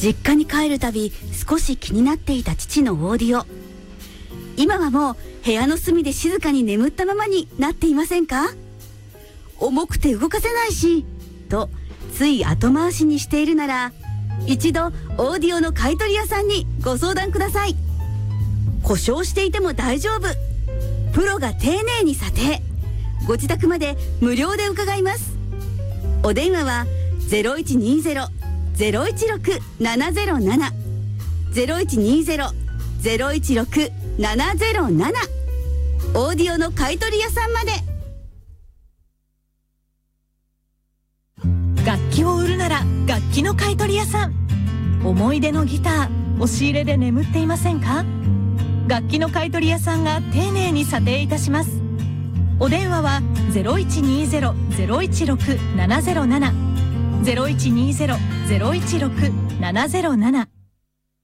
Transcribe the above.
実家に帰るたび少し気になっていた父のオーディオ。今はもう部屋の隅で静かに眠ったままになっていませんか？重くて動かせないしとつい後回しにしているなら、一度オーディオの買取屋さんにご相談ください。故障していても大丈夫。プロが丁寧に査定。ご自宅まで無料で伺います。お電話は 0120-016-707 0120-016-707 オーディオの買取屋さんまで。 楽器を売るなら楽器の買取屋さん。思い出のギター、押し入れで眠っていませんか？楽器の買取屋さんが丁寧に査定いたします。お電話は 0120-016-707 0120-016-707